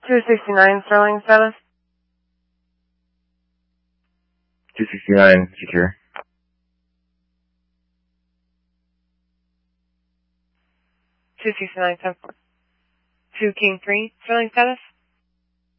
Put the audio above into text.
269 Sterling status. 269 secure. 269 10-4. 2 King 3 Sterling status.